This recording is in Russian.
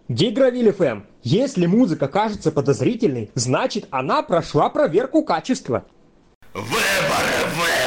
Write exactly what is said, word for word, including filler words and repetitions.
Гигровиль эф эм. Если музыка кажется подозрительной, значит она прошла проверку качества. Выборы в